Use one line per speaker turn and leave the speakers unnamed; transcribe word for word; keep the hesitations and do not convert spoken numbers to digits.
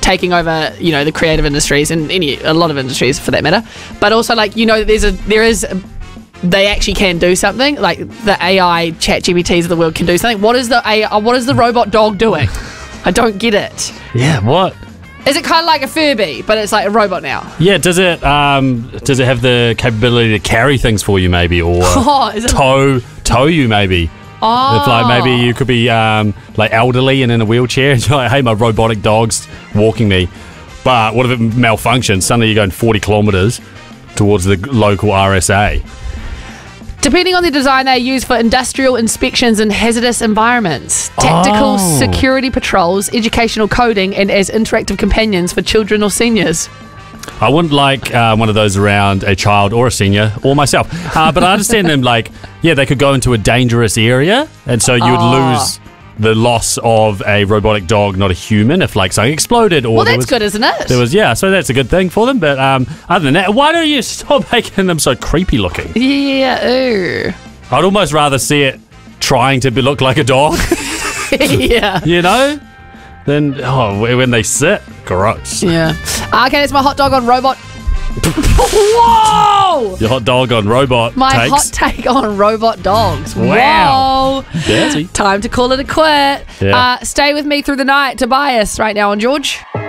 taking over, you know, the creative industries and any a lot of industries for that matter. But also, like, you know, there's a there is a, they actually can do something. Like the A I chat G P Ts of the world can do something. What is the A I, what is the robot dog doing? I don't get it.
Yeah, what?
Is it kind of like a Furby, but it's like a robot now?
Yeah, does it um does it have the capability to carry things for you maybe, or
Oh, is it-
tow tow you maybe?
Oh.
If like maybe you could be um like elderly and in a wheelchair and you're like, hey, my robotic dog's walking me. But what if it malfunctions? Suddenly you're going forty kilometres towards the local R S A.
Depending on the design, they use for industrial inspections in hazardous environments, tactical
Oh.
security patrols, educational coding, and as interactive companions for children or seniors.
I wouldn't like uh, one of those around a child or a senior or myself. Uh, but I understand them like, yeah, they could go into a dangerous area and so you would
Oh.
lose the loss of a robotic dog, not a human, if like something exploded or
Well,
there
that's
was,
good, isn't it?
there was, yeah, so that's a good thing for them. But um, other than that, why don't you stop making them so creepy looking?
Yeah, ooh.
I'd almost rather see it trying to be, look like a dog,
yeah.
you know, than oh, when they sit. Gross.
Yeah. Okay, that's my hot dog on robot. Whoa!
Your hot dog on robot
My
takes.
hot take on robot dogs.
Wow.
Whoa.
Dirty.
Time to call it a quit.
Yeah.
Uh, stay with me through the night. Tobias right now on George.